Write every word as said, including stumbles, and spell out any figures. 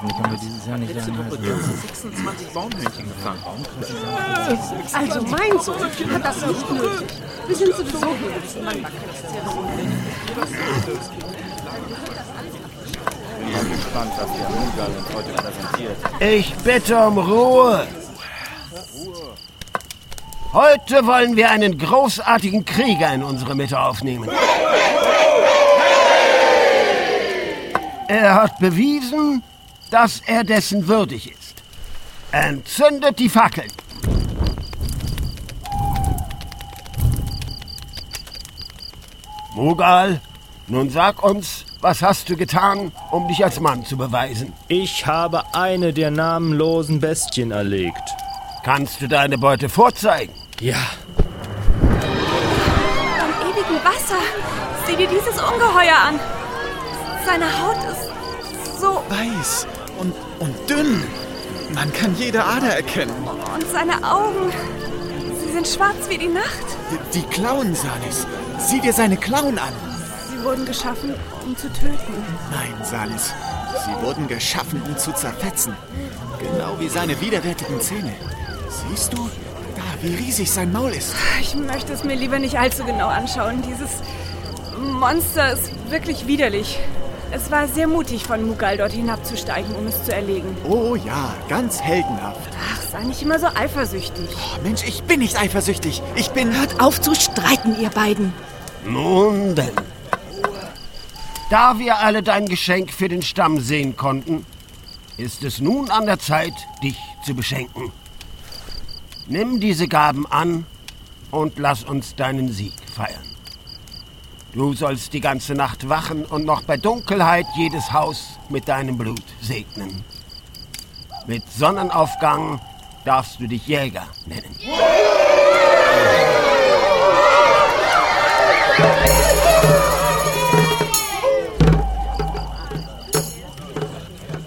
Hoffentlich haben wir dieses Jahr nicht Letzte Woche sechsundzwanzig Baumhörnchen gefangen. Also mein Sohn hat das nicht nötig. Wir sind sowieso hier mit diesem Manga-Zeremonie. Ich bin gespannt, was der Mughal uns heute präsentiert. Ich bitte um Ruhe. Heute wollen wir einen großartigen Krieger in unsere Mitte aufnehmen. Er hat bewiesen, dass er dessen würdig ist. Entzündet die Fackeln. Mughal, nun sag uns, was hast du getan, um dich als Mann zu beweisen? Ich habe eine der namenlosen Bestien erlegt. Kannst du deine Beute vorzeigen? Ja. Am ewigen Wasser. Sieh dir dieses Ungeheuer an. Seine Haut ist so... Weiß und, und dünn. Man kann jede Ader erkennen. Und seine Augen, sie sind schwarz wie die Nacht. Die, die Klauen, Salis. Sieh dir seine Klauen an. Sie wurden geschaffen, um zu töten. Nein, Salis. Sie wurden geschaffen, um zu zerfetzen. Genau wie seine widerwärtigen Zähne. Siehst du? Da, wie riesig sein Maul ist. Ich möchte es mir lieber nicht allzu genau anschauen. Dieses Monster ist wirklich widerlich. Es war sehr mutig von Mughal, dort hinabzusteigen, um es zu erlegen. Oh ja, ganz heldenhaft. Ach, sei nicht immer so eifersüchtig. Oh, Mensch, ich bin nicht eifersüchtig. Ich bin... Hört auf zu streiten, ihr beiden. Nun denn. Da wir alle dein Geschenk für den Stamm sehen konnten, ist es nun an der Zeit, dich zu beschenken. Nimm diese Gaben an und lass uns deinen Sieg feiern. Du sollst die ganze Nacht wachen und noch bei Dunkelheit jedes Haus mit deinem Blut segnen. Mit Sonnenaufgang darfst du dich Jäger nennen.